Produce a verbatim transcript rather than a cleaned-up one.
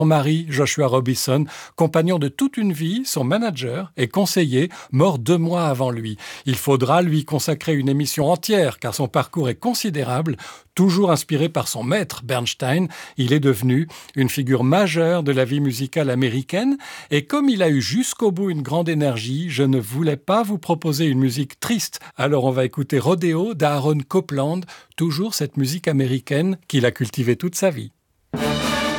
Son mari, Joshua Robison, compagnon de toute une vie, son manager et conseiller, mort deux mois avant lui. Il faudra lui consacrer une émission entière car son parcours est considérable. Toujours inspiré par son maître, Bernstein, il est devenu une figure majeure de la vie musicale américaine. Et comme il a eu jusqu'au bout une grande énergie, je ne voulais pas vous proposer une musique triste. Alors on va écouter Rodeo d'Aaron Copland, toujours cette musique américaine qu'il a cultivée toute sa vie.